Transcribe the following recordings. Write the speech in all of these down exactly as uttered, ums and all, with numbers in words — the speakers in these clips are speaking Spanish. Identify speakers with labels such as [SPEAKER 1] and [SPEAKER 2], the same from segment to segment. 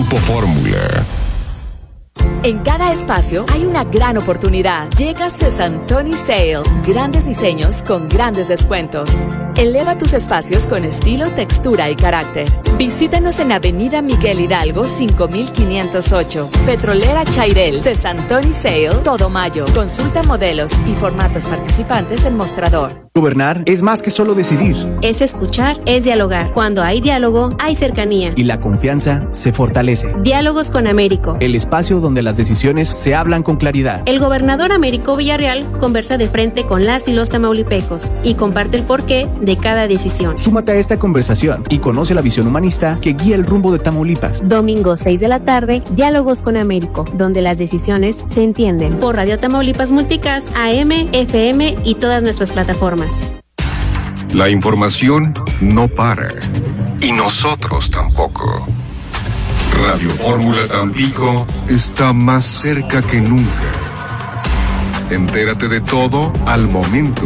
[SPEAKER 1] Grupo Fórmula.
[SPEAKER 2] En cada espacio hay una gran oportunidad. Llega Sesantoni Sale. Grandes diseños con grandes descuentos. Eleva tus espacios con estilo, textura y carácter. Visítanos en Avenida Miguel Hidalgo cinco mil quinientos ocho. Petrolera Chairel. Sesantoni Sale. Todo mayo. Consulta modelos y formatos participantes en mostrador.
[SPEAKER 3] Gobernar es más que solo decidir.
[SPEAKER 4] Es escuchar, es dialogar. Cuando hay diálogo, hay cercanía.
[SPEAKER 3] Y la confianza se fortalece.
[SPEAKER 4] Diálogos con Américo.
[SPEAKER 3] El espacio donde las decisiones se hablan con claridad.
[SPEAKER 4] El gobernador Américo Villarreal conversa de frente con las y los tamaulipecos y comparte el porqué de cada decisión.
[SPEAKER 3] Súmate a esta conversación y conoce la visión humanista que guía el rumbo de Tamaulipas.
[SPEAKER 4] Domingo seis de la tarde, Diálogos con Américo, donde las decisiones se entienden. Por Radio Tamaulipas Multicast, A M, F M y todas nuestras plataformas.
[SPEAKER 1] La información no para. Y nosotros tampoco. Radio Fórmula Tampico está más cerca que nunca. Entérate de todo al momento.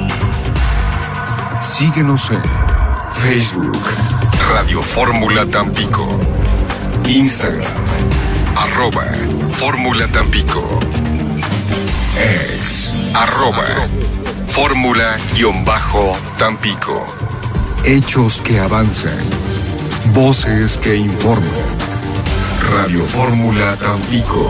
[SPEAKER 1] Síguenos en Facebook, Radio Fórmula Tampico. Instagram, arroba Fórmula Tampico. Ex, arroba Fórmula-Tampico. Hechos que avanzan. Voces que informan. Radio Fórmula Tampico.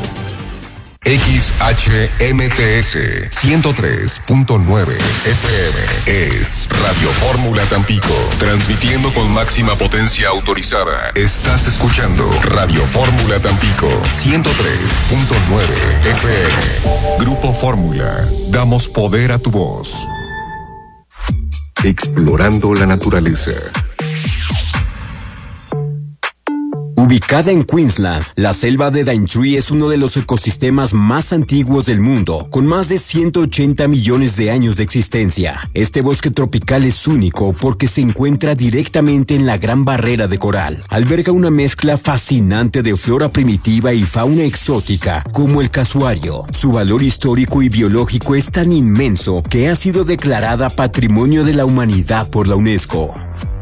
[SPEAKER 1] X H M T S ciento tres punto nueve F M es Radio Fórmula Tampico, transmitiendo con máxima potencia autorizada. Estás escuchando Radio Fórmula Tampico ciento tres punto nueve F M. Grupo Fórmula, damos poder a tu voz. Explorando la naturaleza.
[SPEAKER 5] Ubicada en Queensland, la selva de Daintree es uno de los ecosistemas más antiguos del mundo, con más de ciento ochenta millones de años de existencia. Este bosque tropical es único porque se encuentra directamente en la Gran Barrera de Coral. Alberga una mezcla fascinante de flora primitiva y fauna exótica, como el casuario. Su valor histórico y biológico es tan inmenso que ha sido declarada Patrimonio de la Humanidad por la UNESCO.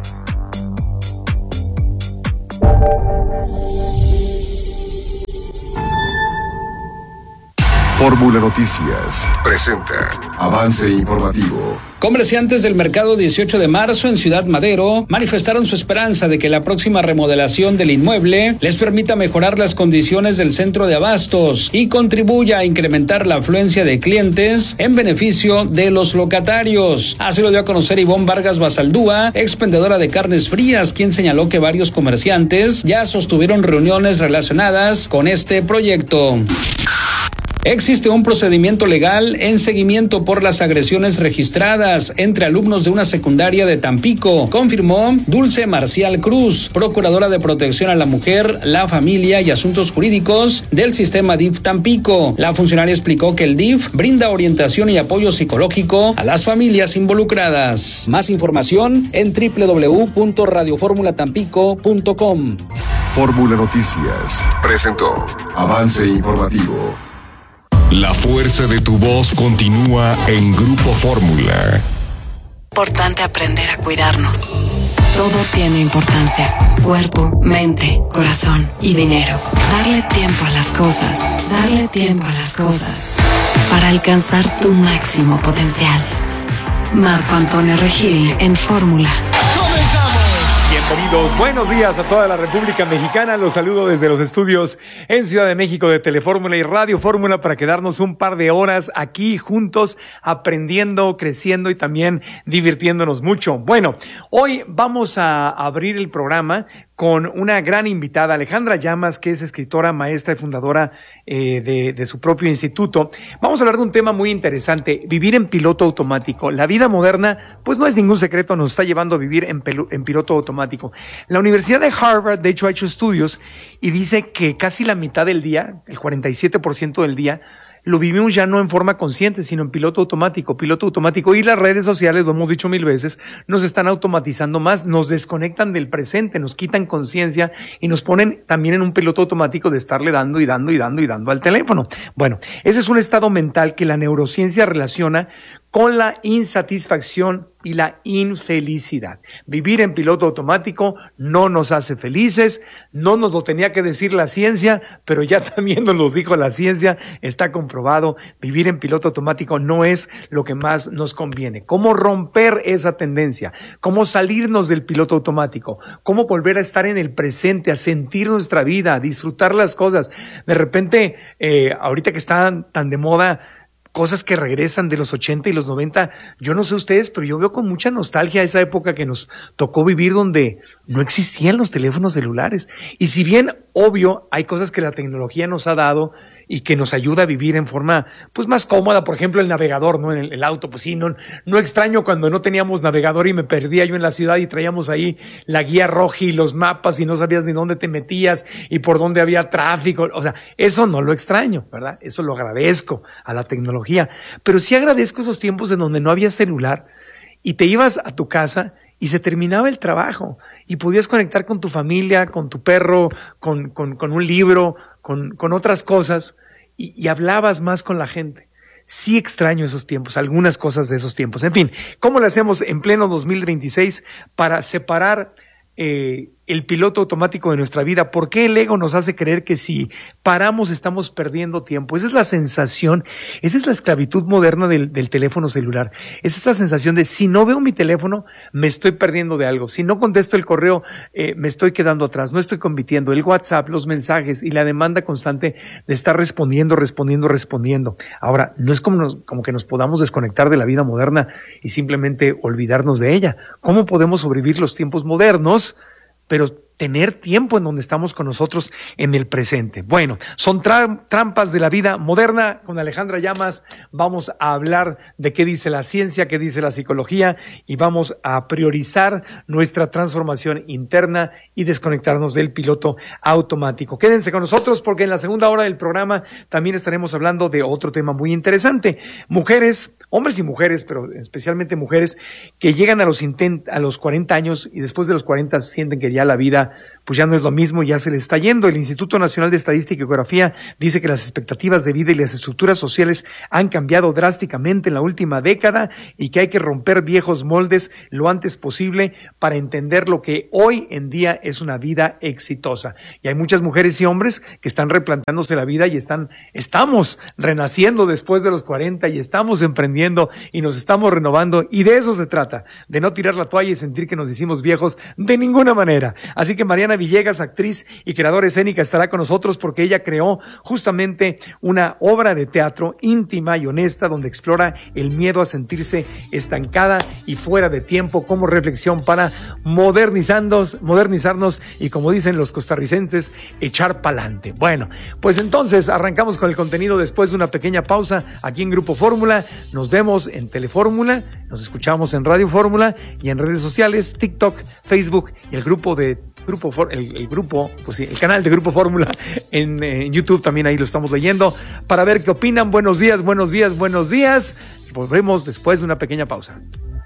[SPEAKER 1] Fórmula Noticias presenta avance informativo.
[SPEAKER 6] Comerciantes del mercado dieciocho de marzo en Ciudad Madero manifestaron su esperanza de que la próxima remodelación del inmueble les permita mejorar las condiciones del centro de abastos y contribuya a incrementar la afluencia de clientes en beneficio de los locatarios. Así lo dio a conocer Ivonne Vargas Basaldúa, expendedora de carnes frías, quien señaló que varios comerciantes ya sostuvieron reuniones relacionadas con este proyecto. Existe un procedimiento legal en seguimiento por las agresiones registradas entre alumnos de una secundaria de Tampico, confirmó Dulce Marcial Cruz, procuradora de protección a la mujer, la familia y asuntos jurídicos del sistema D I F Tampico. La funcionaria explicó que el D I F brinda orientación y apoyo psicológico a las familias involucradas. Más información en doble u doble u doble u punto radio fórmula tampico punto com.
[SPEAKER 1] Fórmula Noticias presentó avance informativo. La fuerza de tu voz continúa en Grupo Fórmula.
[SPEAKER 7] Importante aprender a cuidarnos. Todo tiene importancia. Cuerpo, mente, corazón y dinero. Darle tiempo a las cosas. Darle tiempo a las cosas. Para alcanzar tu máximo potencial. Marco Antonio Regil en Fórmula.
[SPEAKER 8] Bienvenidos, buenos días a toda la República Mexicana. Los saludo desde los estudios en Ciudad de México de Telefórmula y Radio Fórmula para quedarnos un par de horas aquí juntos aprendiendo, creciendo y también divirtiéndonos mucho. Bueno, hoy vamos a abrir el programa con una gran invitada, Alejandra Llamas, que es escritora, maestra y fundadora eh, de, de su propio instituto. Vamos a hablar de un tema muy interesante, vivir en piloto automático. La vida moderna, pues no es ningún secreto, nos está llevando a vivir en, pelu- en piloto automático. La Universidad de Harvard, de hecho, ha hecho estudios y dice que casi la mitad del día, el cuarenta y siete por ciento del día, lo vivimos ya no en forma consciente, sino en piloto automático, piloto automático. Y las redes sociales, lo hemos dicho mil veces, nos están automatizando más, nos desconectan del presente, nos quitan conciencia y nos ponen también en un piloto automático de estarle dando y dando y dando y dando al teléfono. Bueno, ese es un estado mental que la neurociencia relaciona con la insatisfacción y la infelicidad. Vivir en piloto automático no nos hace felices, no nos lo tenía que decir la ciencia, pero ya también nos lo dijo la ciencia, está comprobado, vivir en piloto automático no es lo que más nos conviene. ¿Cómo romper esa tendencia? ¿Cómo salirnos del piloto automático? ¿Cómo volver a estar en el presente, a sentir nuestra vida, a disfrutar las cosas? De repente, eh, ahorita que están tan de moda cosas que regresan de los ochenta y los noventa, yo no sé ustedes, pero yo veo con mucha nostalgia esa época que nos tocó vivir donde no existían los teléfonos celulares. Y si bien, obvio, hay cosas que la tecnología nos ha dado y que nos ayuda a vivir en forma pues más cómoda, por ejemplo el navegador, ¿no? En el, el auto, pues sí, no, no extraño cuando no teníamos navegador y me perdía yo en la ciudad y traíamos ahí la guía roja y los mapas y no sabías ni dónde te metías y por dónde había tráfico, o sea, eso no lo extraño, ¿verdad? Eso lo agradezco a la tecnología, pero sí agradezco esos tiempos en donde no había celular y te ibas a tu casa y se terminaba el trabajo y podías conectar con tu familia, con tu perro, con, con, con un libro, con, con otras cosas y, y hablabas más con la gente. Sí extraño esos tiempos, algunas cosas de esos tiempos. En fin, ¿cómo le hacemos en pleno dos mil veintiséis para separar eh, el piloto automático de nuestra vida? ¿Por qué el ego nos hace creer que si paramos estamos perdiendo tiempo? Esa es la sensación, esa es la esclavitud moderna del, del teléfono celular. Es esa sensación de si no veo mi teléfono, me estoy perdiendo de algo. Si no contesto el correo, eh, me estoy quedando atrás, no estoy compitiendo. El WhatsApp, los mensajes y la demanda constante de estar respondiendo, respondiendo, respondiendo. Ahora, no es como, nos, como que nos podamos desconectar de la vida moderna y simplemente olvidarnos de ella. ¿Cómo podemos sobrevivir los tiempos modernos, pero tener tiempo en donde estamos con nosotros en el presente? Bueno, son tra- trampas de la vida moderna. Con Alejandra Llamas vamos a hablar de qué dice la ciencia, qué dice la psicología y vamos a priorizar nuestra transformación interna y desconectarnos del piloto automático. Quédense con nosotros porque en la segunda hora del programa también estaremos hablando de otro tema muy interesante. Mujeres, hombres y mujeres, pero especialmente mujeres que llegan a los, intent- a los cuarenta años y después de los cuarenta sienten que ya la vida pues ya no es lo mismo, ya se le está yendo. El Instituto Nacional de Estadística y Geografía dice que las expectativas de vida y las estructuras sociales han cambiado drásticamente en la última década y que hay que romper viejos moldes lo antes posible para entender lo que hoy en día es una vida exitosa. Y hay muchas mujeres y hombres que están replanteándose la vida y están, estamos renaciendo después de los cuarenta y estamos emprendiendo y nos estamos renovando, y de eso se trata, de no tirar la toalla y sentir que nos hicimos viejos de ninguna manera. Así que Mariana Villegas, actriz y creadora escénica, estará con nosotros porque ella creó justamente una obra de teatro íntima y honesta donde explora el miedo a sentirse estancada y fuera de tiempo como reflexión para modernizarnos, modernizarnos y, como dicen los costarricenses, echar pa'lante. Bueno, pues entonces arrancamos con el contenido después de una pequeña pausa aquí en Grupo Fórmula. Nos vemos en Telefórmula, nos escuchamos en Radio Fórmula y en redes sociales, TikTok, Facebook y el grupo de Grupo el, el grupo, pues sí, el canal de Grupo Fórmula en, en YouTube, también ahí lo estamos leyendo para ver qué opinan. Buenos días, buenos días, buenos días. Volvemos después de una pequeña pausa.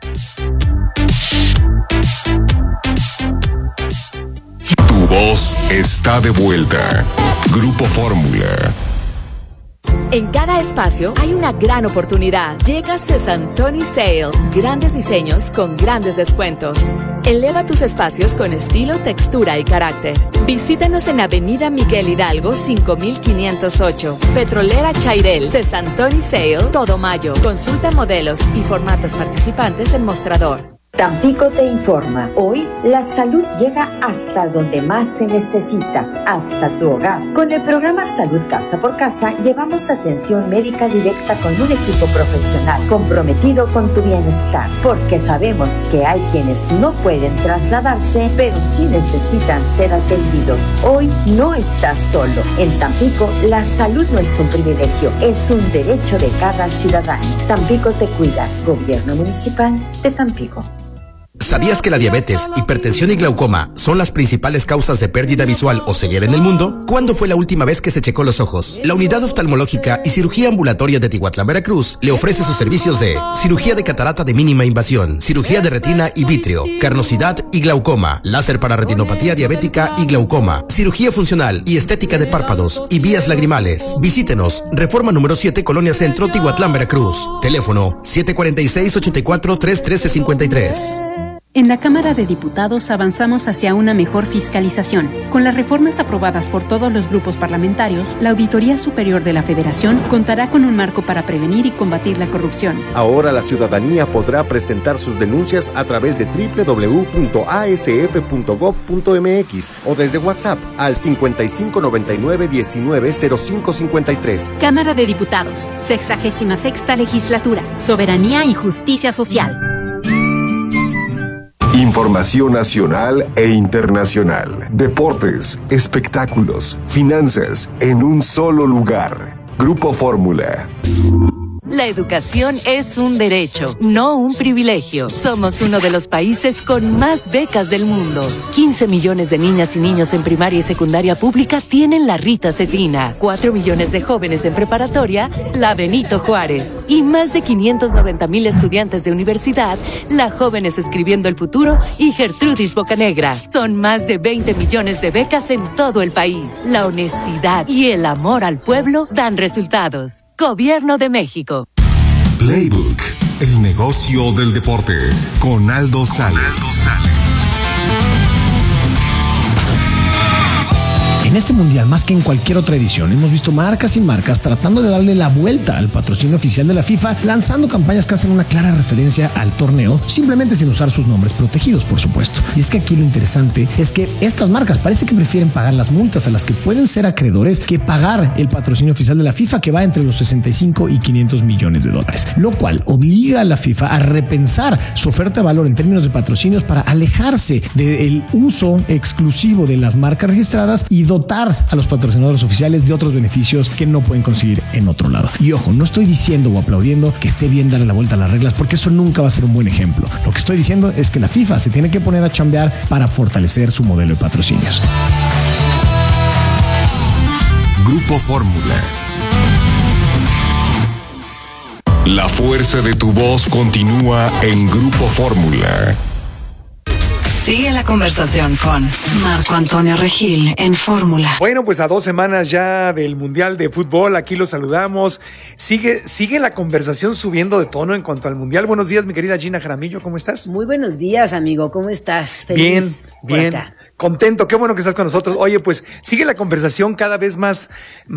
[SPEAKER 1] Tu voz está de vuelta. Grupo Fórmula.
[SPEAKER 2] En cada espacio hay una gran oportunidad. Llega Sesantoni Sale. Grandes diseños con grandes descuentos. Eleva tus espacios con estilo, textura y carácter. Visítanos en Avenida Miguel Hidalgo cinco mil quinientos ocho. Petrolera Chairel. Sesantoni Sale. Todo mayo. Consulta modelos y formatos participantes en mostrador.
[SPEAKER 9] Tampico te informa. Hoy la salud llega hasta donde más se necesita, hasta tu hogar. Con el programa Salud Casa por Casa llevamos atención médica directa con un equipo profesional comprometido con tu bienestar, porque sabemos que hay quienes no pueden trasladarse, pero sí necesitan ser atendidos. Hoy no estás solo. En Tampico la salud no es un privilegio, es un derecho de cada ciudadano. Tampico te cuida. Gobierno Municipal de Tampico.
[SPEAKER 10] ¿Sabías que la diabetes, hipertensión y glaucoma son las principales causas de pérdida visual o ceguera en el mundo? ¿Cuándo fue la última vez que se checó los ojos? La Unidad Oftalmológica y Cirugía Ambulatoria de Tihuatlán, Veracruz, le ofrece sus servicios de cirugía de catarata de mínima invasión, cirugía de retina y vítreo, carnosidad y glaucoma, láser para retinopatía diabética y glaucoma, cirugía funcional y estética de párpados y vías lagrimales. Visítenos, Reforma número siete, Colonia Centro, Tihuatlán, Veracruz. Teléfono siete cuatro seis, ocho cuatro, tres uno tres cinco tres.
[SPEAKER 11] En la Cámara de Diputados avanzamos hacia una mejor fiscalización. Con las reformas aprobadas por todos los grupos parlamentarios, la Auditoría Superior de la Federación contará con un marco para prevenir y combatir la corrupción.
[SPEAKER 12] Ahora la ciudadanía podrá presentar sus denuncias a través de doble u doble u doble u punto a s f punto gob punto m x o desde WhatsApp al cincuenta y cinco noventa y nueve diecinueve cero cinco cincuenta y tres.
[SPEAKER 11] Cámara de Diputados, sexagésima sexta legislatura, soberanía y justicia social.
[SPEAKER 1] Información nacional e internacional, deportes, espectáculos, finanzas, en un solo lugar. Grupo Fórmula.
[SPEAKER 13] La educación es un derecho, no un privilegio. Somos uno de los países con más becas del mundo. quince millones de niñas y niños en primaria y secundaria pública tienen la Rita Cetina. cuatro millones de jóvenes en preparatoria, la Benito Juárez. Y más de quinientos noventa mil estudiantes de universidad, la Jóvenes Escribiendo el Futuro y Gertrudis Bocanegra. Son más de veinte millones de becas en todo el país. La honestidad y el amor al pueblo dan resultados. Gobierno de México.
[SPEAKER 1] Playbook, el negocio del deporte, con Aldo Sales.
[SPEAKER 14] En este mundial, más que en cualquier otra edición, hemos visto marcas y marcas tratando de darle la vuelta al patrocinio oficial de la FIFA, lanzando campañas que hacen una clara referencia al torneo, simplemente sin usar sus nombres protegidos, por supuesto. Y es que aquí lo interesante es que estas marcas parece que prefieren pagar las multas a las que pueden ser acreedores que pagar el patrocinio oficial de la FIFA, que va entre los sesenta y cinco y quinientos millones de dólares, lo cual obliga a la FIFA a repensar su oferta de valor en términos de patrocinios para alejarse del uso exclusivo de las marcas registradas y dotar a los patrocinadores oficiales de otros beneficios que no pueden conseguir en otro lado. Y ojo, no estoy diciendo o aplaudiendo que esté bien darle la vuelta a las reglas, porque eso nunca va a ser un buen ejemplo. Lo que estoy diciendo es que la FIFA se tiene que poner a chambear para fortalecer su modelo de patrocinios.
[SPEAKER 1] Grupo Fórmula. La fuerza de tu voz continúa en Grupo Fórmula.
[SPEAKER 7] Sigue la conversación con Marco Antonio Regil en Fórmula.
[SPEAKER 8] Bueno, pues a dos semanas ya del Mundial de Fútbol, aquí los saludamos. Sigue, sigue la conversación subiendo de tono en cuanto al Mundial. Buenos días, mi querida Gina Jaramillo, ¿cómo estás?
[SPEAKER 15] Muy buenos días, amigo, ¿cómo estás?
[SPEAKER 8] Feliz bien, bien, contento, qué bueno que estás con nosotros. Oye, pues sigue la conversación cada vez más...